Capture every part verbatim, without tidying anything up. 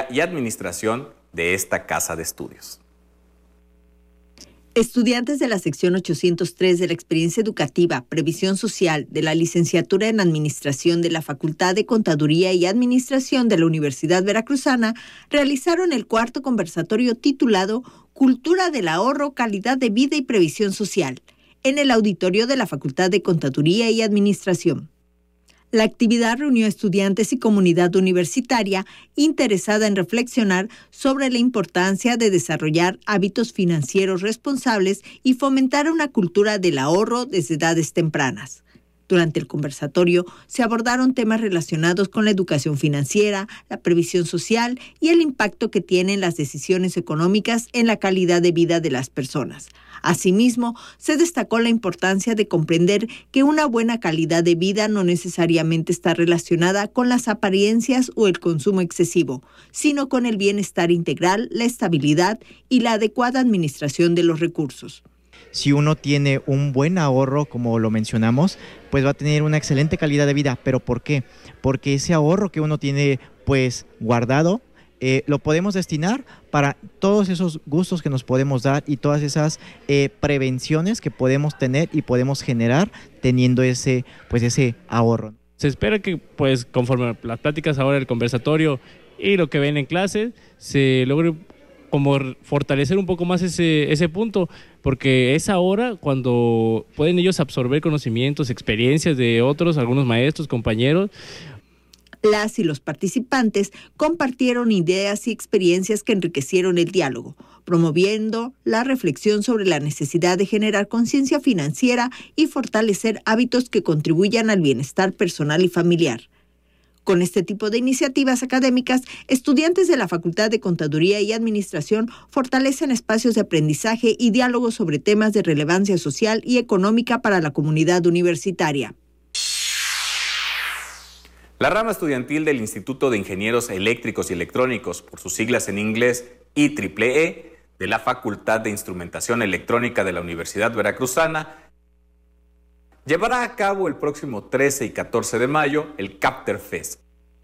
y Administración de esta casa de estudios. Estudiantes de la sección ochocientos tres de la experiencia educativa, previsión social de la licenciatura en Administración de la Facultad de Contaduría y Administración de la Universidad Veracruzana realizaron el cuarto conversatorio titulado Cultura del ahorro, calidad de vida y previsión social en el auditorio de la Facultad de Contaduría y Administración. La actividad reunió a estudiantes y comunidad universitaria interesada en reflexionar sobre la importancia de desarrollar hábitos financieros responsables y fomentar una cultura del ahorro desde edades tempranas. Durante el conversatorio se abordaron temas relacionados con la educación financiera, la previsión social y el impacto que tienen las decisiones económicas en la calidad de vida de las personas. Asimismo, se destacó la importancia de comprender que una buena calidad de vida no necesariamente está relacionada con las apariencias o el consumo excesivo, sino con el bienestar integral, la estabilidad y la adecuada administración de los recursos. Si uno tiene un buen ahorro, como lo mencionamos, pues va a tener una excelente calidad de vida. ¿Pero por qué? Porque ese ahorro que uno tiene pues guardado, Eh, lo podemos destinar para todos esos gustos que nos podemos dar y todas esas eh, prevenciones que podemos tener y podemos generar teniendo ese, pues ese ahorro. Se espera que pues conforme las pláticas ahora, el conversatorio y lo que ven en clase, se logre como fortalecer un poco más ese, ese punto, porque es ahora cuando pueden ellos absorber conocimientos, experiencias de otros, algunos maestros, compañeros. Las y los participantes compartieron ideas y experiencias que enriquecieron el diálogo, promoviendo la reflexión sobre la necesidad de generar conciencia financiera y fortalecer hábitos que contribuyan al bienestar personal y familiar. Con este tipo de iniciativas académicas, estudiantes de la Facultad de Contaduría y Administración fortalecen espacios de aprendizaje y diálogo sobre temas de relevancia social y económica para la comunidad universitaria. La rama estudiantil del Instituto de Ingenieros Eléctricos y Electrónicos, por sus siglas en inglés I triple E, de la Facultad de Instrumentación Electrónica de la Universidad Veracruzana, llevará a cabo el próximo trece y catorce de mayo el Capter Fest,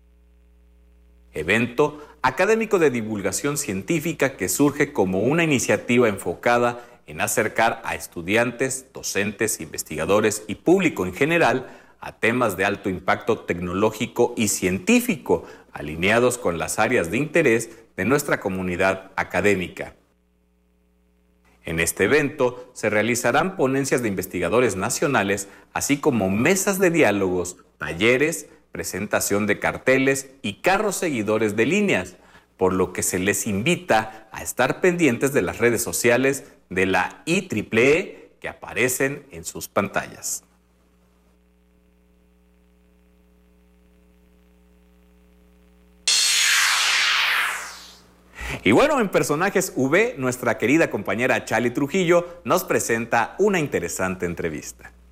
evento académico de divulgación científica que surge como una iniciativa enfocada en acercar a estudiantes, docentes, investigadores y público en general a temas de alto impacto tecnológico y científico, alineados con las áreas de interés de nuestra comunidad académica. En este evento se realizarán ponencias de investigadores nacionales, así como mesas de diálogos, talleres, presentación de carteles y carros seguidores de líneas, por lo que se les invita a estar pendientes de las redes sociales de la I triple E que aparecen en sus pantallas. Y bueno, en Personajes V, nuestra querida compañera Chali Trujillo nos presenta una interesante entrevista.